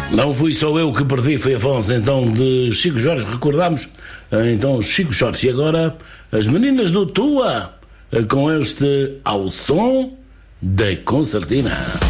Não fui só eu que perdi, foi a voz então de Chico Jorge. Recordamos então Chico Jorge. E agora as meninas do Tua com este Ao Som da Concertina.